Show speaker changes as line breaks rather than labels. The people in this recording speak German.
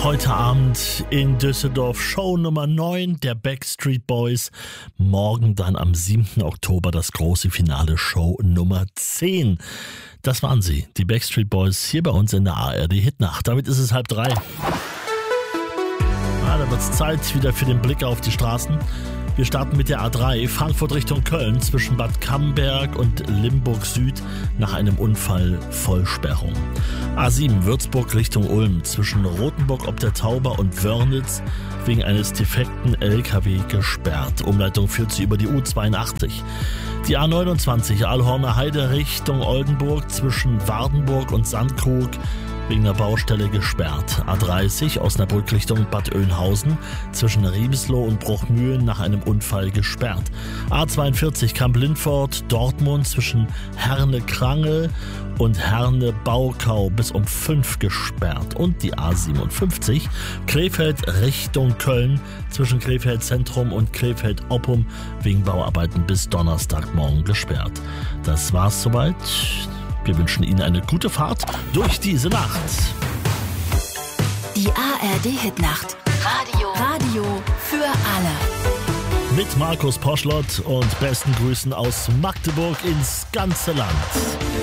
Heute Abend in Düsseldorf Show Nummer 9 der Backstreet Boys. Morgen dann am 7. Oktober das große Finale, Show Nummer 10. Das waren sie, die Backstreet Boys, hier bei uns in der ARD Hitnacht. Damit ist es 2:30. Da wird es Zeit wieder für den Blick auf die Straßen. Wir starten mit der A3, Frankfurt Richtung Köln, zwischen Bad Camberg und Limburg Süd nach einem Unfall Vollsperrung. A7, Würzburg Richtung Ulm, zwischen Rothenburg ob der Tauber und Wörnitz wegen eines defekten LKW gesperrt. Umleitung führt sie über die U82. Die A29, Aalhorner Heide Richtung Oldenburg, zwischen Wardenburg und Sandkrug wegen der Baustelle gesperrt. A30 Osnabrück Richtung Bad Oeynhausen, zwischen Riebesloh und Bruchmühlen nach einem Unfall gesperrt. A42 Kamp-Lintfort Dortmund, zwischen Herne-Krangel und Herne-Baukau bis um 5 gesperrt. Und die A57 Krefeld Richtung Köln, zwischen Krefeld Zentrum und Krefeld Oppum wegen Bauarbeiten bis Donnerstagmorgen gesperrt. Das war's soweit. Wir wünschen Ihnen eine gute Fahrt durch diese Nacht.
Die ARD Hitnacht. Radio für alle.
Mit Markus Poschlott und besten Grüßen aus Magdeburg ins ganze Land.